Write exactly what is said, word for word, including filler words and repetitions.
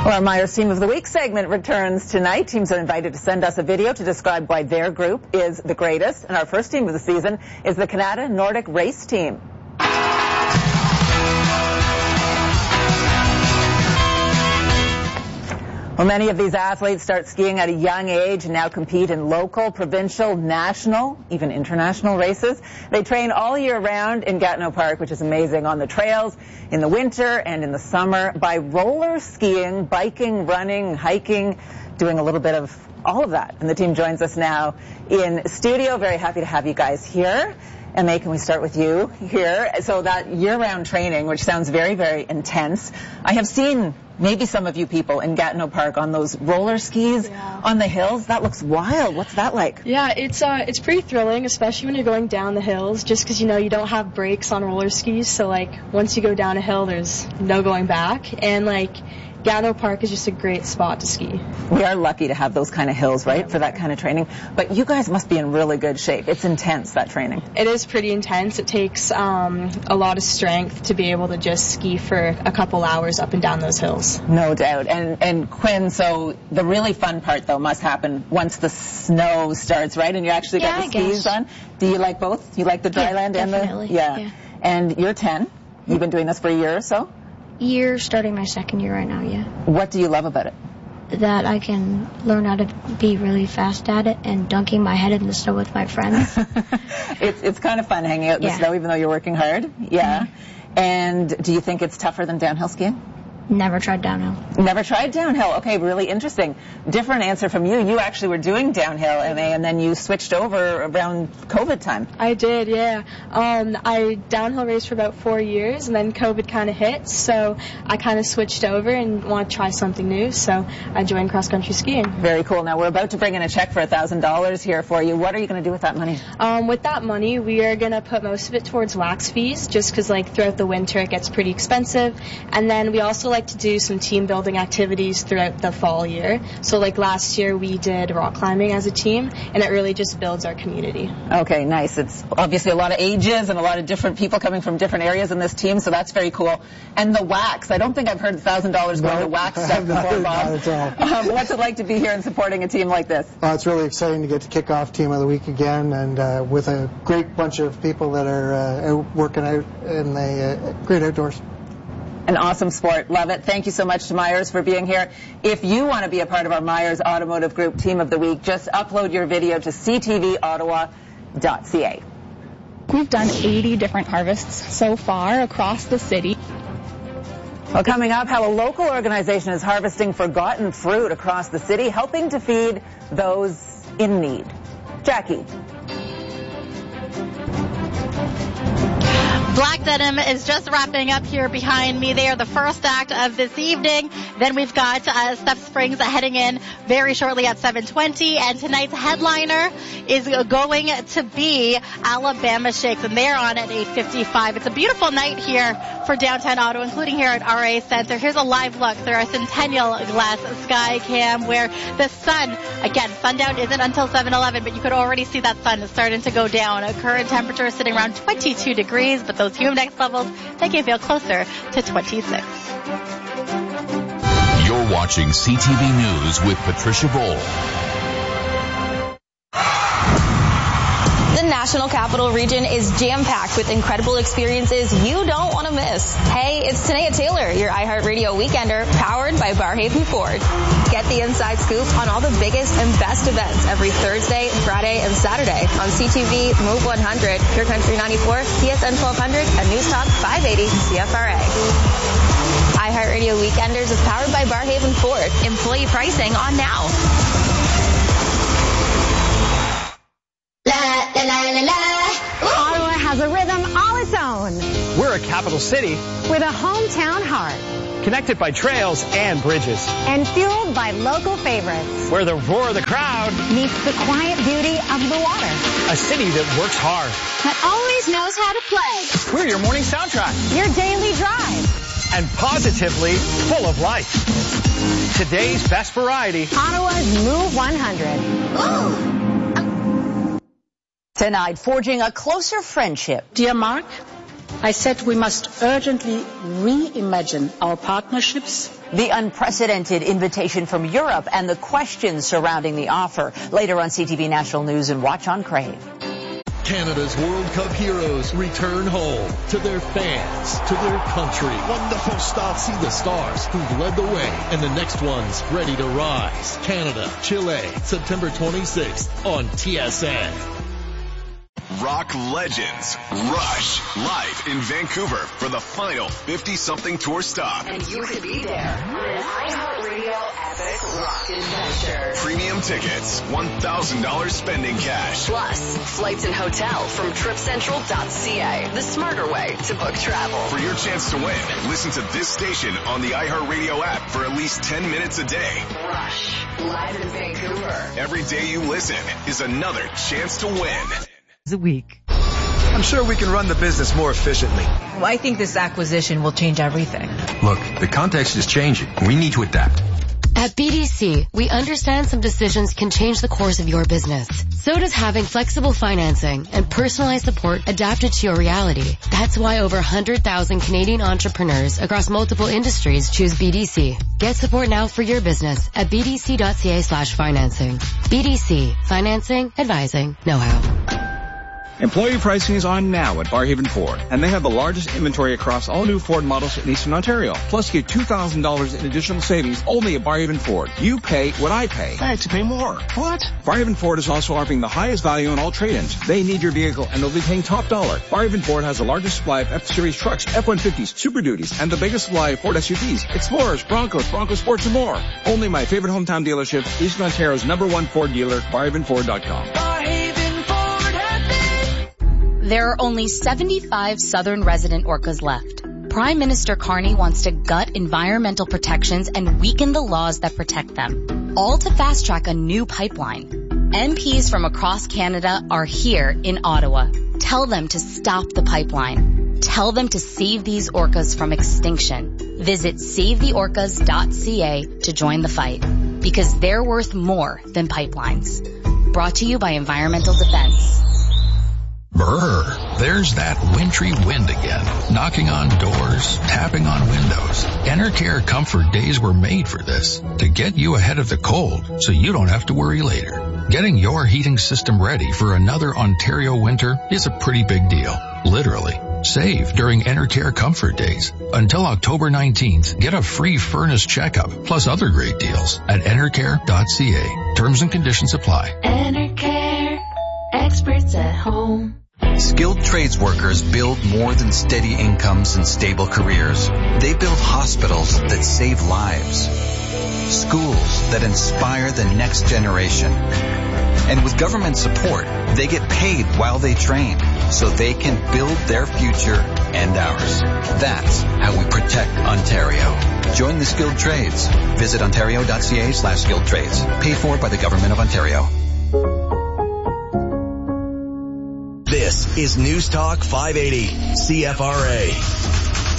Well, our Myers Team of the Week segment returns tonight. Teams are invited to send us a video to describe why their group is the greatest. And our first team of the season is the Canada Nordic Race Team. Well, many of these athletes start skiing at a young age and now compete in local, provincial, national, even international races. They train all year round in Gatineau Park, which is amazing, on the trails, in the winter and in the summer, by roller skiing, biking, running, hiking, doing a little bit of all of that. And the team joins us now in studio. Very happy to have you guys here. Emma, can we start with you here? So that year-round training, which sounds very, very intense. I have seen maybe some of you people in Gatineau Park on those roller skis yeah. on the hills. That looks wild. What's that like? Yeah, it's uh, it's pretty thrilling, especially when you're going down the hills, just because, you know, you don't have brakes on roller skis. So, like, once you go down a hill, there's no going back. And, like, Gatineau Park is just a great spot to ski. We are lucky to have those kind of hills, right, yeah, for that kind of training. But you guys must be in really good shape. It's intense, that training. It is pretty intense. It takes um, a lot of strength to be able to just ski for a couple hours up and down those hills. No doubt. And, and Quinn, so the really fun part, though, must happen once the snow starts, right? And you actually yeah, got the I skis guess. on. Do you like both? You like the dry yeah, land definitely. and the... Yeah. yeah. And you're ten. You've been doing this for a year or so? Year, starting my second year right now, yeah. What do you love about it? That I can learn how to be really fast at it and dunking my head in the snow with my friends. it's, it's kind of fun hanging out in the yeah. snow even though you're working hard. Yeah. Mm-hmm. And do you think it's tougher than downhill skiing? Never tried downhill. Never tried downhill. Okay, really interesting. Different answer from you. You actually were doing downhill, M A, and then you switched over around COVID time. I did, yeah. Um, I downhill raced for about four years, and then COVID kind of hit, so I kind of switched over and wanted to try something new, so I joined cross-country skiing. Very cool. Now, we're about to bring in a check for one thousand dollars here for you. What are you going to do with that money? Um, with that money, we are going to put most of it towards wax fees, just because, like, throughout the winter it gets pretty expensive, and then we also like to do some team building activities throughout the fall year. So like last year we did rock climbing as a team, and it really just builds our community. Okay, nice. It's obviously a lot of ages and a lot of different people coming from different areas in this team, so that's very cool. And the wax, I don't think I've heard one thousand dollars going no, to wax stuff before, Bob. Um, what's it like to be here and supporting a team like this? Uh, it's really exciting to get to kick off Team of the Week again, and uh, with a great bunch of people that are uh, out working out in the uh, great outdoors. An awesome sport. Love it. Thank you so much to Myers for being here. If you want to be a part of our Myers Automotive Group Team of the Week, just upload your video to c t v ottawa dot c a. We've done eighty different harvests so far across the city. Well, coming up, how a local organization is harvesting forgotten fruit across the city, helping to feed those in need. Jackie. Black Denim is just wrapping up here behind me. They are the first act of this evening. Then we've got uh, Steph Springs heading in very shortly at seven twenty. And tonight's headliner is going to be Alabama Shakes, and they're on at eight fifty-five. It's a beautiful night here for downtown Ottawa, including here at R A Center. Here's a live look through our Centennial Glass Sky Cam, where the sun, again, sundown isn't until seven eleven, but you could already see that sun is starting to go down. A current temperature is sitting around twenty-two degrees, but those humidex levels, they can feel closer to twenty-six. You're watching C T V News with Patricia Bowl. The National Capital Region is jam-packed with incredible experiences you don't want to miss. Hey, it's Tanea Taylor, your iHeartRadio Weekender, powered by Barhaven Ford. Get the inside scoop on all the biggest and best events every Thursday, Friday, and Saturday on C T V, Move one hundred, Pure Country ninety-four, T S N twelve hundred, and News Talk five eighty C F R A. iHeartRadio Weekenders is powered by Barhaven Ford. Employee pricing on now. La, la, la, la, la. Ottawa has a rhythm all its own. We're a capital city with a hometown heart. Connected by trails and bridges. And fueled by local favorites. Where the roar of the crowd meets the quiet beauty of the water. A city that works hard. That always knows how to play. We're your morning soundtrack. Your daily drive. And positively full of life. Today's best variety. Ottawa's Move one hundred. Ooh. Tonight, forging a closer friendship. Dear Mark, I said we must urgently reimagine our partnerships. The unprecedented invitation from Europe and the questions surrounding the offer. Later on C T V National News and watch on Crave. Canada's World Cup heroes return home to their fans, to their country. Wonderful stuff. See the stars who've led the way and the next ones ready to rise. Canada, Chile, September twenty-sixth on T S N. Rock legends Rush live in Vancouver for the final fifty-something tour stop. And you could be there on an iHeartRadio epic rock adventure. Premium tickets, one thousand dollars spending cash. Plus, flights and hotel from trip central dot c a, the smarter way to book travel. For your chance to win, listen to this station on the iHeartRadio app for at least ten minutes a day. Rush, live in Vancouver. Every day you listen is another chance to win. A week. I'm sure we can run the business more efficiently. Well, I think this acquisition will change everything. Look, the context is changing. We need to adapt. At B D C, we understand some decisions can change the course of your business. So does having flexible financing and personalized support adapted to your reality. That's why over one hundred thousand Canadian entrepreneurs across multiple industries choose B D C. Get support now for your business at bdc.ca slash financing. B D C. Financing, advising, know-how. Employee pricing is on now at Barrhaven Ford, and they have the largest inventory across all new Ford models in Eastern Ontario. Plus, get two thousand dollars in additional savings only at Barrhaven Ford. You pay what I pay. I had to pay more. What? Barrhaven Ford is also offering the highest value on all trade-ins. They need your vehicle, and they'll be paying top dollar. Barrhaven Ford has the largest supply of F-Series trucks, F one fifties, Super Duties, and the biggest supply of Ford S U Vs, Explorers, Broncos, Bronco Sports, and more. Only my favorite hometown dealership, Eastern Ontario's number one Ford dealer, barrhaven ford dot com. There are only seventy-five southern resident orcas left. Prime Minister Carney wants to gut environmental protections and weaken the laws that protect them, all to fast-track a new pipeline. M Ps from across Canada are here in Ottawa. Tell them to stop the pipeline. Tell them to save these orcas from extinction. Visit save the orcas dot c a to join the fight, because they're worth more than pipelines. Brought to you by Environmental Defense. Brr, there's that wintry wind again, knocking on doors, tapping on windows. Enercare Comfort Days were made for this, to get you ahead of the cold so you don't have to worry later. Getting your heating system ready for another Ontario winter is a pretty big deal, literally. Save during Enercare Comfort Days. Until October nineteenth, get a free furnace checkup, plus other great deals at enercare dot c a. Terms and conditions apply. Enercare, experts at home. Skilled trades workers build more than steady incomes and stable careers. They build hospitals that save lives, schools that inspire the next generation. And with government support, they get paid while they train, so they can build their future and ours. That's how we protect Ontario. Join the skilled trades. Visit ontario dot c a slash skilled trades. Paid for by the Government of Ontario. This is News Talk five eighty, C F R A.